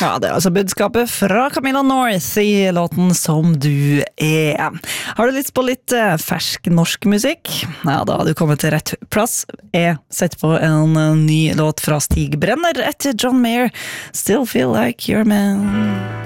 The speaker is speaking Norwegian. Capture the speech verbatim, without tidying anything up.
Ja, det er altså budskapet fra Camilla North i låten Som du er. Har du lyst på litt eh, fersk norsk musikk? Ja, da har du kommet til rett plass. Jeg setter på en eh, ny låt fra Stig Brenner etter John Mayer, Still Feel Like Your Man.